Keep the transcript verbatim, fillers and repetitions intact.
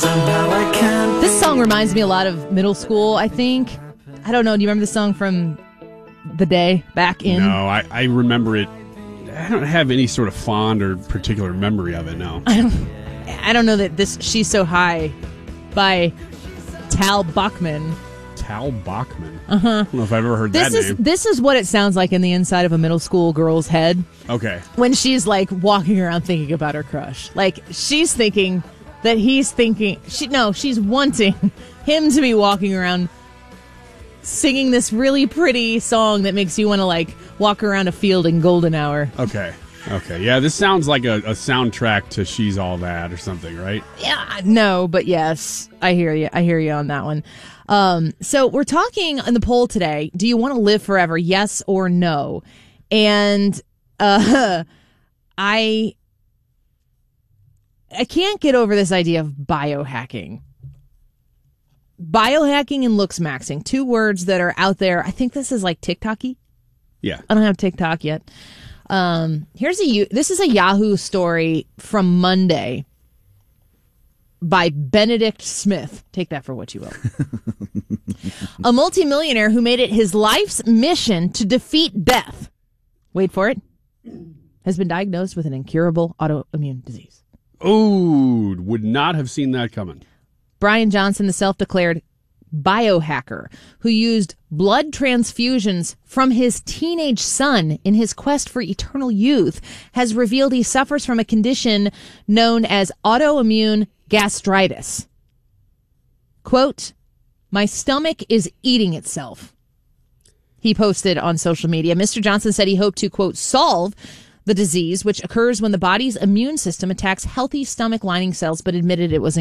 Somehow I can't. This song reminds me a lot of middle school, I think. I don't know. Do you remember the song from the day back in? No, I, I remember it. I don't have any sort of fond or particular memory of it, no. I don't, I don't know that this She's So High by Tal Bachman. Tal Bachman? Uh-huh. I don't know if I've ever heard this that is, name. This is what it sounds like in the inside of a middle school girl's head. Okay. When she's like walking around thinking about her crush. Like she's thinking that he's thinking, she no, she's wanting him to be walking around singing this really pretty song that makes you want to like walk around a field in golden hour. Okay. Okay. Yeah, this sounds like a, a soundtrack to She's All That or something, right? Yeah, no, but yes, I hear you. I hear you on that one. Um, so we're talking in the poll today. Do you want to live forever? Yes or no? And uh, I I can't get over this idea of biohacking. Biohacking and looks maxing, two words that are out there. I think this is like TikTok-y. Yeah. I don't have TikTok yet. Um, here's a this is a Yahoo story from Monday by Benedict Smith. Take that for what you will. A multimillionaire who made it his life's mission to defeat death. Wait for it. Has been diagnosed with an incurable autoimmune disease. Oh, would not have seen that coming. Brian Johnson, the self-declared biohacker who used blood transfusions from his teenage son in his quest for eternal youth, has revealed he suffers from a condition known as autoimmune gastritis. Quote, "My stomach is eating itself," he posted on social media. Mister Johnson said he hoped to, quote, solve the disease, which occurs when the body's immune system attacks healthy stomach lining cells, but admitted it was